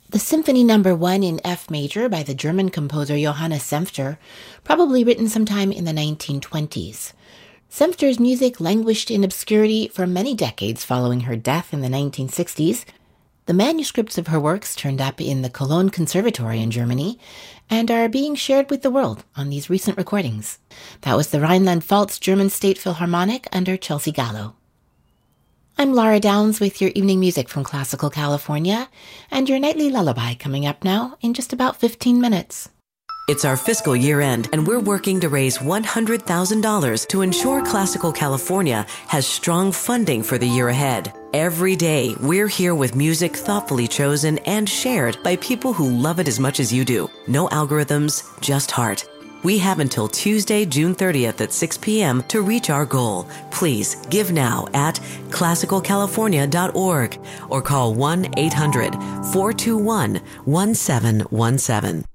The Symphony No. 1 in F major by the German composer Johannes Senfter, probably written sometime in the 1920s. Senfter's music languished in obscurity for many decades following her death in the 1960s. The manuscripts of her works turned up in the Cologne Conservatory in Germany and are being shared with the world on these recent recordings. That was the Rhineland-Pfalz German State Philharmonic under Chelsea Gallo. I'm Laura Downs with your evening music from Classical California and your nightly lullaby coming up now in just about 15 minutes. It's our fiscal year end, and we're working to raise $100,000 to ensure Classical California has strong funding for the year ahead. Every day, we're here with music thoughtfully chosen and shared by people who love it as much as you do. No algorithms, just heart. We have until Tuesday, June 30th at 6 p.m. to reach our goal. Please give now at classicalcalifornia.org or call 1-800-421-1717.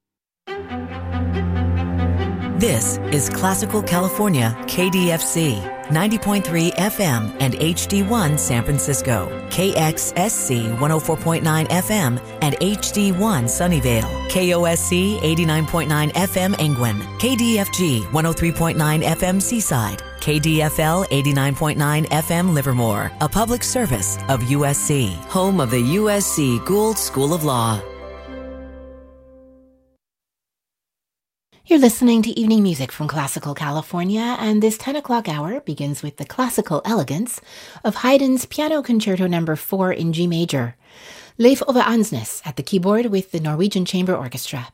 This is Classical California, KDFC, 90.3 FM and HD1 San Francisco, KXSC 104.9 FM and HD1 Sunnyvale, KOSC 89.9 FM Angwin, KDFG 103.9 FM Seaside, KDFL 89.9 FM Livermore, a public service of USC, home of the USC Gould School of Law. You're listening to evening music from Classical California, and this 10 o'clock hour begins with the classical elegance of Haydn's Piano Concerto No. 4 in G major. Leif Ove Ansnes at the keyboard with the Norwegian Chamber Orchestra.